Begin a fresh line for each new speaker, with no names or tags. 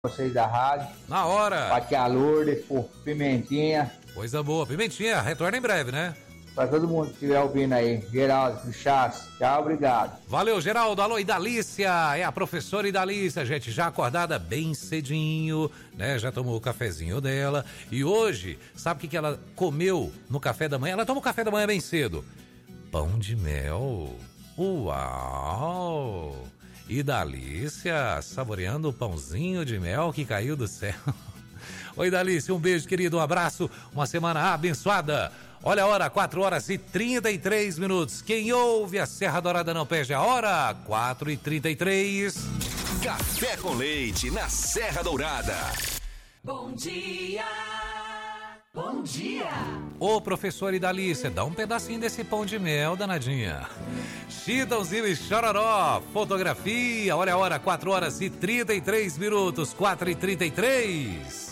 vocês da rádio.
Na hora.
Pra tia Lourdes, por Pimentinha.
Coisa boa. Pimentinha, retorna em breve, né?
Pra todo mundo que estiver ouvindo aí. Geraldo, Pichaço. Tchau, obrigado.
Valeu, Geraldo. Alô, Idalícia. É a professora Idalícia, gente. Já acordada bem cedinho, né? Já tomou o cafezinho dela. E hoje, sabe o que ela comeu no café da manhã? Ela toma o café da manhã bem cedo. Pão de mel. Uau! Idalícia, saboreando o pãozinho de mel que caiu do céu. Oi, Idalícia, um beijo, querido, um abraço, uma semana abençoada. Olha a hora, 4h33. Quem ouve a Serra Dourada não perde a hora, 4h33.
Café com leite na Serra Dourada.
Bom dia. Bom dia!
Ô, professor Idalícia, dá um pedacinho desse pão de mel, danadinha. Chitãozinho e Chororó, fotografia, olha a hora, 4h33, 4h33.